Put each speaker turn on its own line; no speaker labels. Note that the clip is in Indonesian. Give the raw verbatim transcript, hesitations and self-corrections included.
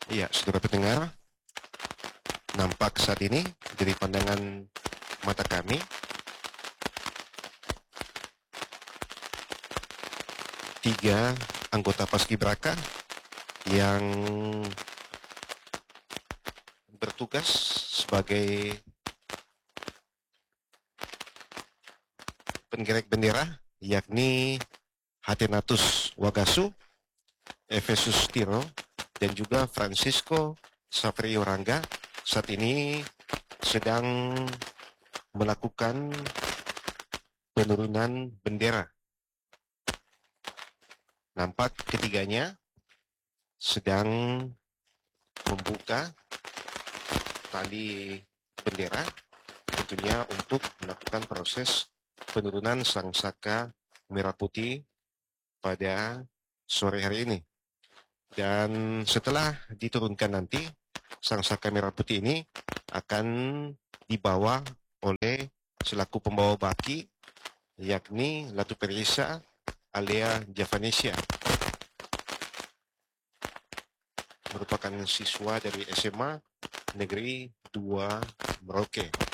Iya, saudara pendengar, nampak saat ini dari pandangan mata kami, tiga anggota Paskibraka yang bertugas sebagai penggerek bendera, yakni Hatenatus Wagasu, Efesus Tiro, dan juga Francisco Saprio Rangga saat ini sedang melakukan penurunan bendera. Nampak ketiganya sedang membuka tali bendera, tentunya untuk melakukan proses penurunan sang saka merah putih pada sore hari ini. Dan setelah diturunkan nanti, sang saka merah putih ini akan dibawa oleh selaku pembawa baki, yakni Latu Perisa Alea Javanesia, merupakan siswa dari S M A Negeri dua Merauke.